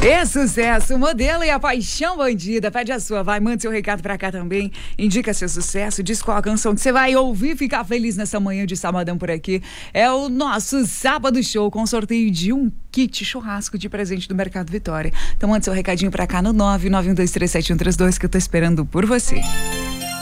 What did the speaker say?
É sucesso, modelo e a paixão bandida. Pede a sua, vai, manda seu recado pra cá também. Indica seu sucesso, diz qual a canção que você vai ouvir, ficar feliz nessa manhã de sabadão por aqui. É o nosso Sábado Show com sorteio de um kit churrasco de presente do Mercado Vitória. Então manda seu recadinho pra cá no 991237132 que eu tô esperando por você.